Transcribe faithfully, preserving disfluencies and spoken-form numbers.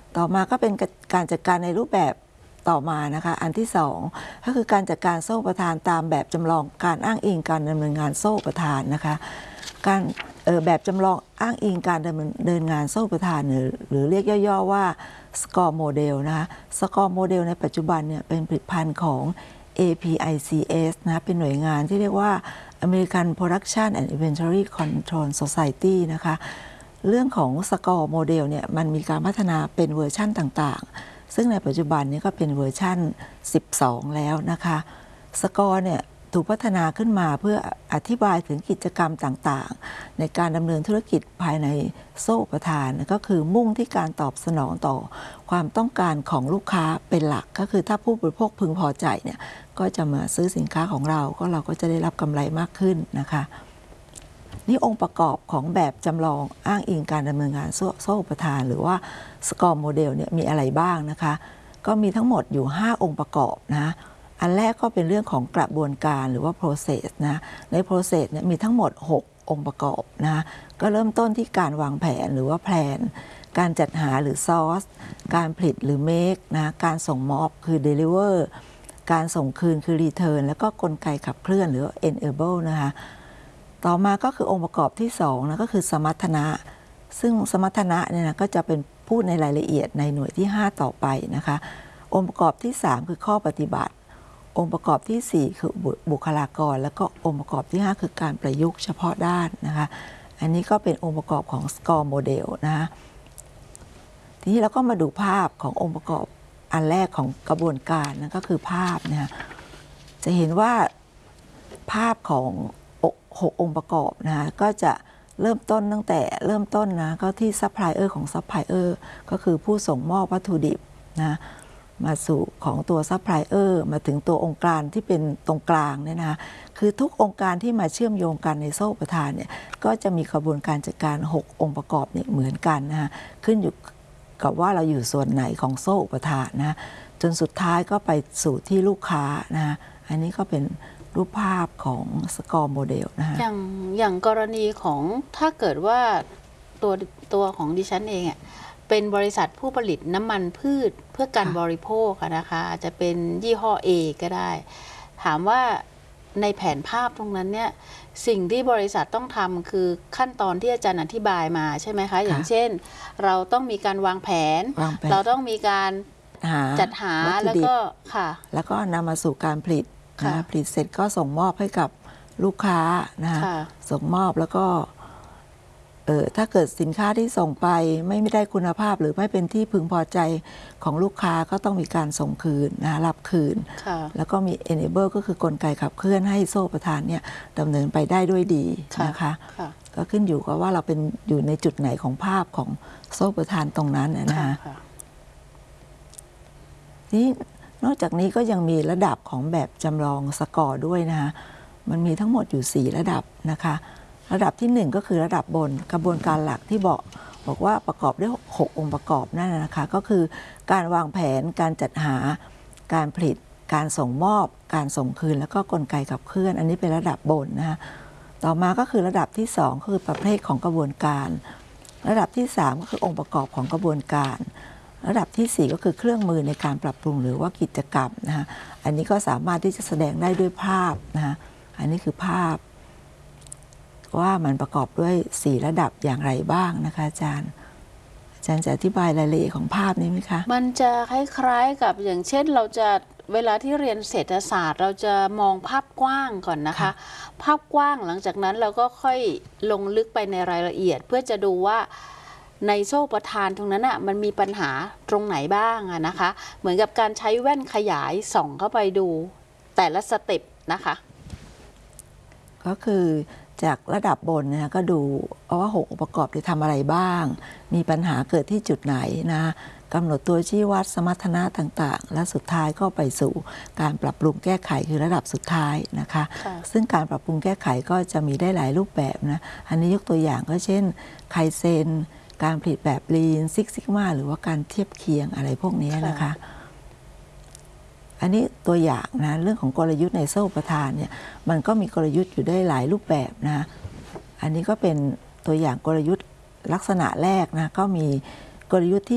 ต่อมาก็เป็นการจัดการในรูปแบบต่อมานะคะอันที่สองก็คือการจัดการโซ่ประทานตามแบบจำลองการอ้างอิงการดำเนินงานโซ่ประทานนะคะการแบบจำลองอ้างอิงการดำเนินงานโซ่ประทานหรือหรือเรียกย่อๆว่า score model นะคะ score model ในปัจจุบันเนี่ยเป็นผลิตภัณฑ์ของ เอ พี ไอ ซี เอส นะเป็นหน่วยงานที่เรียกว่า American Production and Inventory Control Society นะคะเรื่องของ score model เนี่ยมันมีการพัฒนาเป็นเวอร์ชั่นต่างๆซึ่งในปัจจุบันนี้ก็เป็นเวอร์ชั่นสิบสองแล้วนะคะสกอร์เนี่ยถูกพัฒนาขึ้นมาเพื่ออธิบายถึงกิจกรรมต่างๆในการดำเนินธุรกิจภายในโซ่ประทานก็คือมุ่งที่การตอบสนองต่อความต้องการของลูกค้าเป็นหลักก็คือถ้าผู้บริโภคพึงพอใจเนี่ยก็จะมาซื้อสินค้าของเราก็เราก็จะได้รับกำไรมากขึ้นนะคะนี่องค์ประกอบของแบบจำลองอ้างอิงการดำเนินงานโซ่ประทานหรือว่าสกอร์โมเดลเนี่ยมีอะไรบ้างนะคะก็มีทั้งหมดอยู่ห้าองค์ประกอบนะอันแรกก็เป็นเรื่องของกระบวนการหรือว่า process นะใน process เนี่ยมีทั้งหมดหกองค์ประกอบนะก็เริ่มต้นที่การวางแผนหรือว่าแพลนการจัดหาหรือ source การผลิตหรือ make นะการส่งมอบคือ deliver การส่งคืนคือ return แล้วก็กลไกขับเคลื่อนหรือ enable นะคะต่อมาก็คือองค์ประกอบที่สองนะก็คือสมรรถนะซึ่งสมรรถนะเนี่ยนะก็จะเป็นพูดในรายละเอียดในหน่วยที่ห้าต่อไปนะคะองค์ประกอบที่สามคือข้อปฏิบัติองค์ประกอบที่สี่คือบุคลากรแล้วก็องค์ประกอบที่ห้าคือการประยุกต์เฉพาะด้านนะคะอันนี้ก็เป็นองค์ประกอบของ score model นะคะทีนี้เราก็มาดูภาพขององค์ประกอบอันแรกของกระบวนการนั่นก็คือภาพนะจะเห็นว่าภาพของหกองค์ประกอบนะก็จะเริ่มต้นตั้งแต่เริ่มต้นนะก็ที่ซัพพลายเออร์ของซัพพลายเออร์ก็คือผู้ส่งมอบวัตถุดิบนะมาสู่ของตัวซัพพลายเออร์มาถึงตัวองค์การที่เป็นตรงกลางเนี่ยนะคือทุกองค์การที่มาเชื่อมโยงกันในโซ่ประทานเนี่ยก็จะมีกระบวนการจัดการหกองค์ประกอบเนี่ยเหมือนกันนะขึ้นอยู่กับว่าเราอยู่ส่วนไหนของโซ่ประทานนะจนสุดท้ายก็ไปสู่ที่ลูกค้านะอันนี้ก็เป็นรูปภาพของสกอร์โมเดลนะคะอย่างอย่างกรณีของถ้าเกิดว่าตัวตัวของดิฉันเองอ่ะเป็นบริษัทผู้ผลิตน้ำมันพืชเพื่อการบริโภคนะคะอาจจะเป็นยี่ห้อ A ก็ได้ถามว่าในแผนภาพตรงนั้นเนี่ยสิ่งที่บริษัทต้องทำคือขั้นตอนที่อาจารย์อธิบายมาใช่ไหมคะอย่างเช่นเราต้องมีการวางแผนเราต้องมีการจัดหาแล้วก็ค่ะแล้วก็นำมาสู่การผลิตนะผลิตเสร็จก็ส่งมอบให้กับลูกค้านะส่งมอบแล้วก็เออถ้าเกิดสินค้าที่ส่งไปไม่ได้คุณภาพหรือไม่เป็นที่พึงพอใจของลูกค้าก็ต้องมีการส่งคืนนะรับคืนแล้วก็มี enable ก็คือกลไกขับเคลื่อนให้โซ่ประทานเนี่ยดำเนินไปได้ด้วยดีนะคะก็ขึ้นอยู่กับว่าเราเป็นอยู่ในจุดไหนของภาพของโซ่ประทานตรงนั้นนะคะนี่นอกจากนี้ก็ยังมีระดับของแบบจำลองสกอร์ด้วยนะคะมันมีทั้งหมดอยู่สี่ระดับนะคะระดับที่หนึ่งก็คือระดับบนกระบวนการหลักที่บอกบอกว่าประกอบด้วยหกองค์ประกอบนั่นนะคะก็คือการวางแผนการจัดหาการผลิตการส่งมอบการส่งคืนแล้วก็กลไกขับเคลื่อนอันนี้เป็นระดับบนนะคะต่อมาก็คือระดับที่สองคือประเภทของกระบวนการระดับที่สามก็คือองค์ประกอบของกระบวนการระดับที่สี่ก็คือเครื่องมือในการปรับปรุงหรือว่ากิจกรรมนะคะอันนี้ก็สามารถที่จะแสดงได้ด้วยภาพนะคะอันนี้คือภาพว่ามันประกอบด้วยสี่ระดับอย่างไรบ้างนะคะอาจารย์อาจารย์จะอธิบายรายละเอียดของภาพนี้ไหมคะมันจะคล้ายๆกับอย่างเช่นเราจะเวลาที่เรียนเศรษฐศาสตร์เราจะมองภาพกว้างก่อนนะคะภาพกว้างหลังจากนั้นเราก็ค่อยลงลึกไปในรายละเอียดเพื่อจะดูว่าในโซ่ประทานตรงนั้นอ่ะมันมีปัญหาตรงไหนบ้างอะนะคะเหมือนกับการใช้แว่นขยายส่องเข้าไปดูแต่ละสเต็ปนะคะก็คือจากระดับบนนะก็ดูว่าหกองค์ประกอบจะทำอะไรบ้างมีปัญหาเกิดที่จุดไหนนะกำหนดตัวชี้วัดสมรรถนะต่างๆและสุดท้ายก็ไปสู่การปรับปรุงแก้ไขคือระดับสุดท้ายนะคะซึ่งการปรับปรุงแก้ไขก็จะมีได้หลายรูปแบบนะอันนี้ยกตัวอย่างก็เช่นไคเซนการผลิตแบบลีนซิกซิกมาหรือว่าการเทียบเคียงอะไรพวกนี้นะคะอันนี้ตัวอย่างนะเรื่องของกลยุทธ์ในโซ่ประทานเนี่ยมันก็มีกลยุทธ์อยู่ได้หลายรูปแบบนะอันนี้ก็เป็นตัวอย่างกลยุทธ์ลักษณะแรกนะก็มีกลยุทธ์ที่